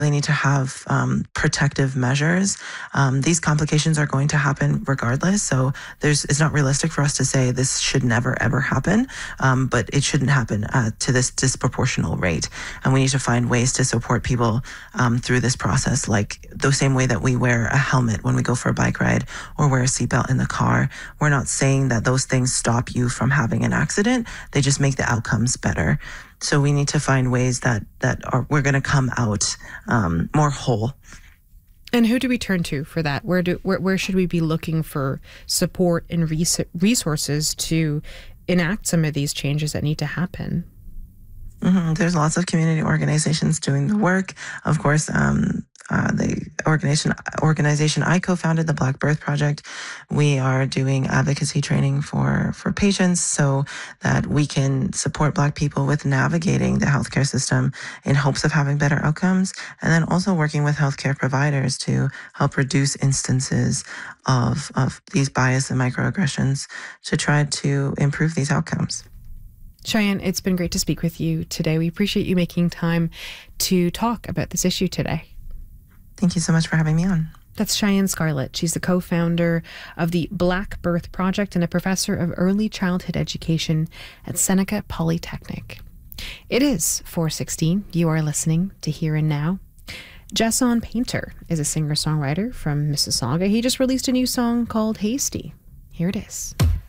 They need to have protective measures. These complications are going to happen regardless. So it's not realistic for us to say this should never, ever happen, but it shouldn't happen to this disproportional rate. And we need to find ways to support people through this process, like the same way that we wear a helmet when we go for a bike ride or wear a seatbelt in the car. We're not saying that those things stop you from having an accident. They just make the outcomes better. So we need to find ways that we're going to come out more whole. And who do we turn to for that? Where should we be looking for support and resources to enact some of these changes that need to happen? Mm-hmm. There's lots of community organizations doing the work. Of course, the organization I co-founded, the Black Birth Project, we are doing advocacy training for patients so that we can support Black people with navigating the healthcare system in hopes of having better outcomes, and then also working with healthcare providers to help reduce instances of these bias and microaggressions to try to improve these outcomes. Cheyenne, it's been great to speak with you today. We appreciate you making time to talk about this issue today. Thank you so much for having me on. That's Cheyenne Scarlett. She's the co-founder of the Black Birth Project and a professor of early childhood education at Seneca Polytechnic. It is 4:16. You are listening to Here and Now. Jason Painter is a singer-songwriter from Mississauga. He just released a new song called Hasty. Here it is.